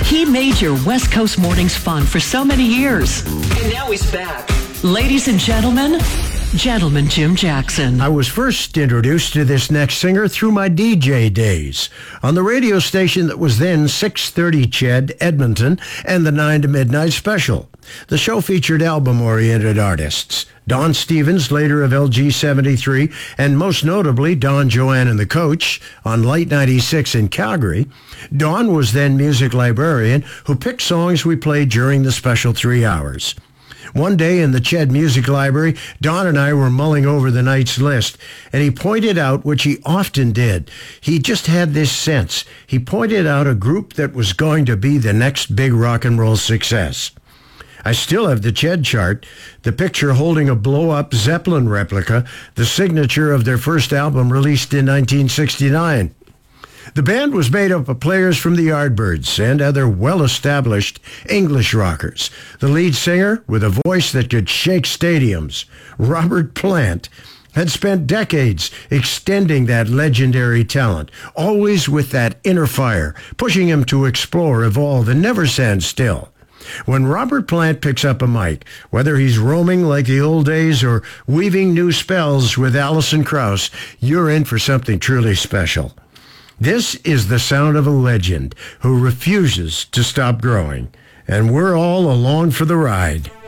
He made your West Coast mornings fun for so many years. And now he's back. Ladies and gentlemen, Gentleman Jim Jackson. I was first introduced to this next singer through my DJ days on the radio station that was then 630 CHED, Edmonton, and the 9 to Midnight Special. The show featured album-oriented artists. Don Stevens, later of LG73, and most notably Don Joanne and the Coach on Light 96 in Calgary. Don was then music librarian who picked songs we played during the special 3 hours. One day in the CHED Music Library, Don and I were mulling over the night's list, and he pointed out, which he often did, he just had this sense. He pointed out a group that was going to be the next big rock and roll success. I still have the CHED chart, the picture holding a blow-up Zeppelin replica, the signature of their first album released in 1969. The band was made up of players from the Yardbirds and other well-established English rockers. The lead singer, with a voice that could shake stadiums, Robert Plant, had spent decades extending that legendary talent, always with that inner fire, pushing him to explore, evolve, and never stand still. When Robert Plant picks up a mic, whether he's roaming like the old days or weaving new spells with Alison Krauss, you're in for something truly special. This is the sound of a legend who refuses to stop growing, and we're all along for the ride.